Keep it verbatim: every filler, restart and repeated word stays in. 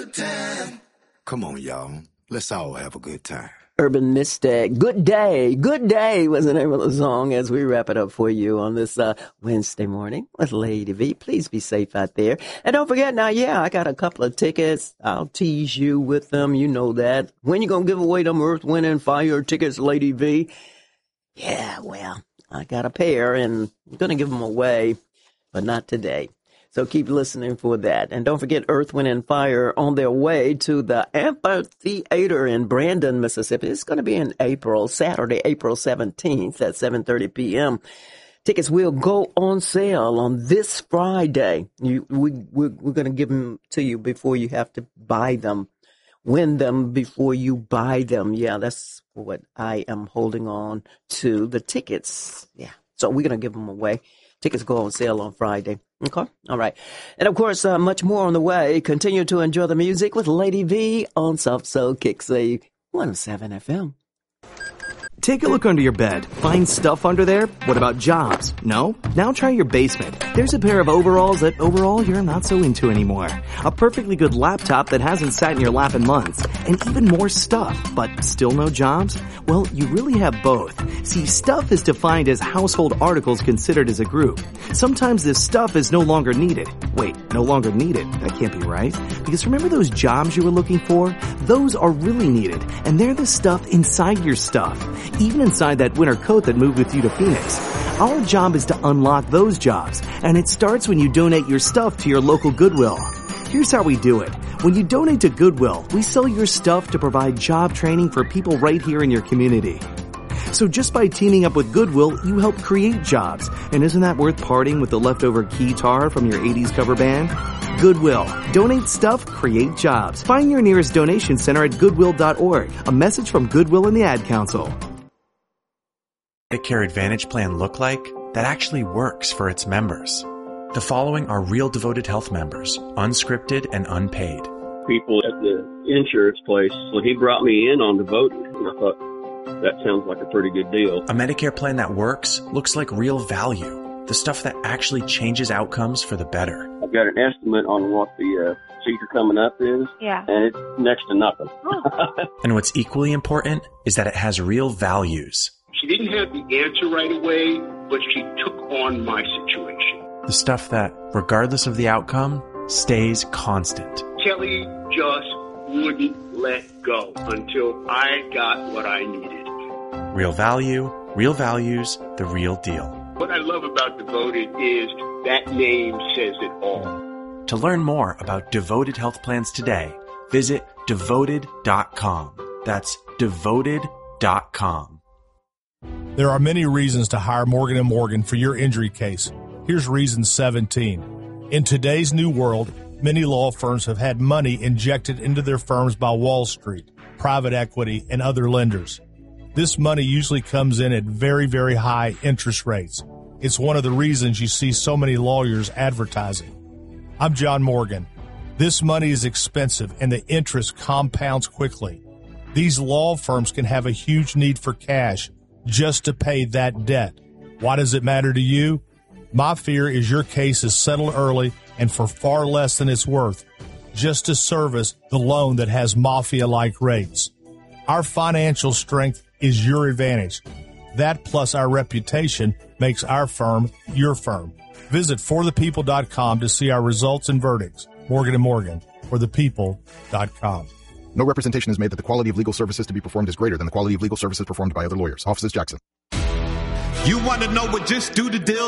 good time. Come on, y'all. Let's all have a good time. Urban Mystic, Good Day, Good Day was the name of the song as we wrap it up for you on this uh, Wednesday morning with Lady V. Please be safe out there. And don't forget now, yeah, I got a couple of tickets. I'll tease you with them. You know that. When you going to give away them Earth, Wind, and Fire tickets, Lady V? Yeah, well, I got a pair and I'm going to give them away, but not today. So keep listening for that. And don't forget Earth, Wind, and Fire on their way to the Amphitheater in Brandon, Mississippi. It's going to be in April, Saturday, April seventeenth at seven thirty p.m. Tickets will go on sale on this Friday. You, we, we're, we're going to give them to you before you have to buy them. Win them before you buy them. Yeah, that's what I am holding on to, the tickets. Yeah, so we're going to give them away. Tickets go on sale on Friday. Okay? All right. And, of course, uh, much more on the way. Continue to enjoy the music with Lady V on Soft Soul Kicks A one oh seven F M. Take a look under your bed. Find stuff under there? What about jobs? No? Now try your basement. There's a pair of overalls that overall you're not so into anymore. A perfectly good laptop that hasn't sat in your lap in months. And even more stuff, but still no jobs? Well, you really have both. See, stuff is defined as household articles considered as a group. Sometimes this stuff is no longer needed. Wait, no longer needed? That can't be right. Because remember those jobs you were looking for? Those are really needed. And they're the stuff inside your stuff. Even inside that winter coat that moved with you to Phoenix. Our job is to unlock those jobs, and it starts when you donate your stuff to your local Goodwill. Here's how we do it. When you donate to Goodwill, we sell your stuff to provide job training for people right here in your community. So just by teaming up with Goodwill, you help create jobs. And isn't that worth parting with the leftover keytar from your eighties cover band? Goodwill. Donate stuff, create jobs. Find your nearest donation center at goodwill dot org. A message from Goodwill and the Ad Council. Medicare Advantage plan look like that actually works for its members. The following are real Devoted Health members, unscripted and unpaid. People at the insurance place, when he brought me in on Devoted, and I thought, that sounds like a pretty good deal. A Medicare plan that works looks like real value, the stuff that actually changes outcomes for the better. I've got an estimate on what the uh, procedure coming up is, yeah, and it's next to nothing. And what's equally important is that it has real values. She didn't have the answer right away, but she took on my situation. The stuff that, regardless of the outcome, stays constant. Kelly just wouldn't let go until I got what I needed. Real value, real values, the real deal. What I love about Devoted is that name says it all. To learn more about Devoted Health Plans today, visit devoted dot com. That's devoted dot com. There are many reasons to hire Morgan and Morgan for your injury case. Here's reason seventeen. In today's new world, many law firms have had money injected into their firms by Wall Street, private equity, and other lenders. This money usually comes in at very, very high interest rates. It's one of the reasons you see so many lawyers advertising. I'm John Morgan. This money is expensive and the interest compounds quickly. These law firms can have a huge need for cash just to pay that debt. Why does it matter to you? My fear is your case is settled early and for far less than it's worth, just to service the loan that has mafia-like rates. Our financial strength is your advantage. That plus our reputation makes our firm your firm. Visit for the people dot com to see our results and verdicts. Morgan and Morgan, for the people dot com. No representation is made that the quality of legal services to be performed is greater than the quality of legal services performed by other lawyers. Offices Jackson. You want to know what Just Do the Deal